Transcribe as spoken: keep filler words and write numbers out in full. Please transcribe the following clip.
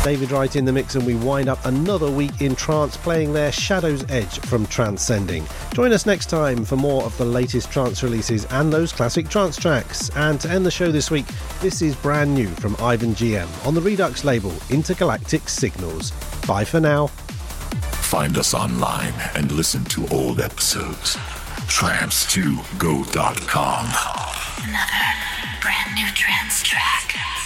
David Wright in the mix, and we wind up another week in trance playing their Shadow's Edge from Transcending. Join us next time for more of the latest trance releases and those classic trance tracks. And to end the show this week, this is brand new from Ivan G M on the Redux label, Intergalactic Signals. Bye for now. Find us online and listen to old episodes. trance two go dot com. Another brand new trance track.